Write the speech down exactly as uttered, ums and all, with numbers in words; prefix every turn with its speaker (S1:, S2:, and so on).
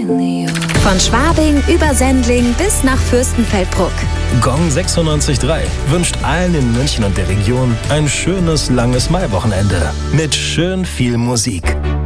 S1: Von Schwabing über Sendling bis nach Fürstenfeldbruck.
S2: Gong sechsundneunzig Komma drei wünscht allen in München und der Region ein schönes, langes Maiwochenende mit schön viel Musik.